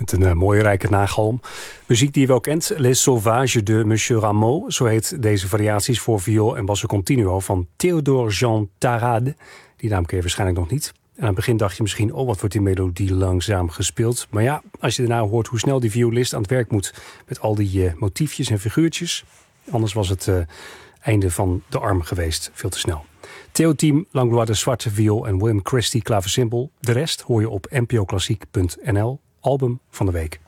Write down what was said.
Met een mooie rijke nagalm. Muziek die je wel kent. Les Sauvages de Monsieur Rameau. Zo heet deze variaties voor viool en basso continuo van Théodore Jean Tarade. Die naam ken je waarschijnlijk nog niet. En aan het begin dacht je misschien, wat wordt die melodie langzaam gespeeld. Maar ja, als je daarna hoort hoe snel die violist aan het werk moet met al die motiefjes en figuurtjes. Anders was het einde van de arm geweest. Veel te snel. Theo Team, Langlois de Zwarte viool en William Christie klaversymbol. De rest hoor je op npoklassiek.nl. Album van de week.